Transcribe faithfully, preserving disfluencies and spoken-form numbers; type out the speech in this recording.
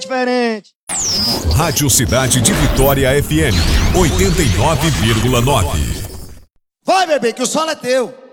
diferente. Rádio Cidade de Vitória F M, oitenta e nove vírgula nove. Vai, bebê, que o solo é teu.